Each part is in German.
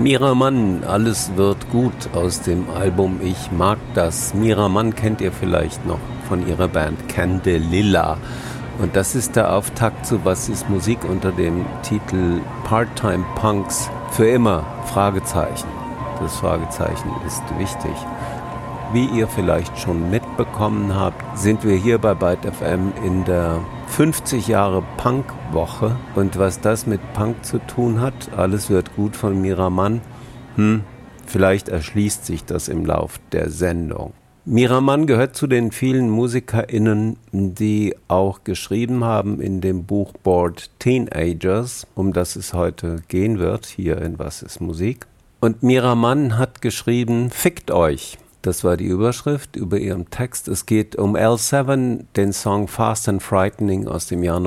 Mira Mann, alles wird gut aus dem Album Ich mag das. Mira Mann kennt ihr vielleicht noch von ihrer Band Candelilla. Und das ist der Auftakt zu Was ist Musik unter dem Titel Part-Time Punks für immer? Fragezeichen. Das Fragezeichen ist wichtig. Wie ihr vielleicht schon mitbekommen habt, sind wir hier bei Byte FM in der 50 Jahre Punk-Woche. Und was das mit Punk zu tun hat, alles wird gut von Mira Mann. Vielleicht erschließt sich das im Lauf der Sendung. Mira Mann gehört zu den vielen MusikerInnen, die auch geschrieben haben in dem Buch Bored Teenagers, um das es heute gehen wird, hier in Was ist Musik. Und Mira Mann hat geschrieben, Fickt euch. Das war die Überschrift über ihrem Text. Es geht um L7, den Song Fast and Frightening aus dem Jahr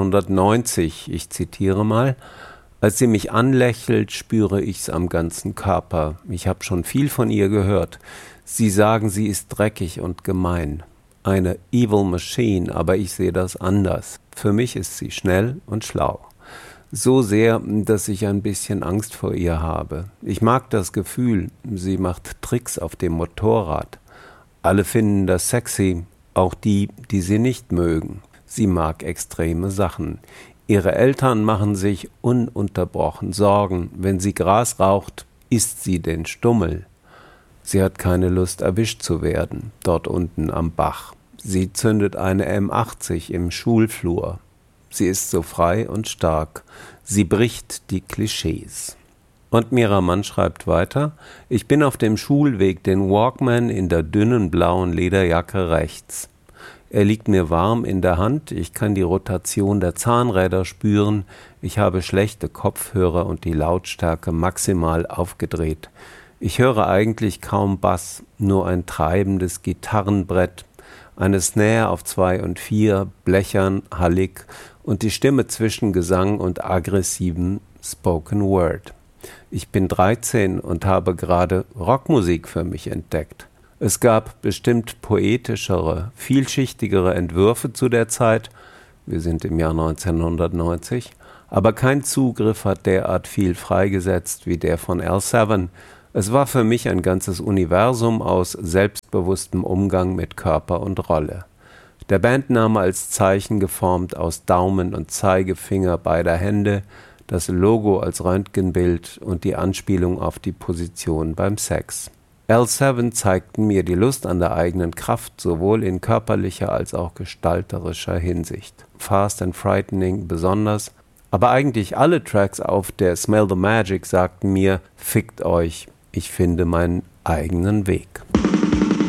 1990. Ich zitiere mal. Als sie mich anlächelt, spüre ich's am ganzen Körper. Ich habe schon viel von ihr gehört. Sie sagen, sie ist dreckig und gemein. Eine Evil Machine, aber ich sehe das anders. Für mich ist sie schnell und schlau. So sehr, dass ich ein bisschen Angst vor ihr habe. Ich mag das Gefühl, sie macht Tricks auf dem Motorrad. Alle finden das sexy, auch die, die sie nicht mögen. Sie mag extreme Sachen. Ihre Eltern machen sich ununterbrochen Sorgen. Wenn sie Gras raucht, isst sie den Stummel. Sie hat keine Lust, erwischt zu werden, dort unten am Bach. Sie zündet eine M80 im Schulflur. Sie ist so frei und stark. Sie bricht die Klischees. Und Mira Mann schreibt weiter, ich bin auf dem Schulweg, den Walkman in der dünnen blauen Lederjacke rechts. Er liegt mir warm in der Hand, ich kann die Rotation der Zahnräder spüren, ich habe schlechte Kopfhörer und die Lautstärke maximal aufgedreht. Ich höre eigentlich kaum Bass, nur ein treibendes Gitarrenbrett, eine Snare auf 2 und 4, blechern, hallig und die Stimme zwischen Gesang und aggressivem Spoken Word. Ich bin 13 und habe gerade Rockmusik für mich entdeckt. Es gab bestimmt poetischere, vielschichtigere Entwürfe zu der Zeit, wir sind im Jahr 1990, aber kein Zugriff hat derart viel freigesetzt wie der von L7. Es war für mich ein ganzes Universum aus selbstbewusstem Umgang mit Körper und Rolle. Der Bandname als Zeichen geformt aus Daumen und Zeigefinger beider Hände, das Logo als Röntgenbild und die Anspielung auf die Position beim Sex. L7 zeigten mir die Lust an der eigenen Kraft, sowohl in körperlicher als auch gestalterischer Hinsicht. Fast and Frightening besonders, aber eigentlich alle Tracks auf der Smell the Magic sagten mir, fickt euch, ich finde meinen eigenen Weg.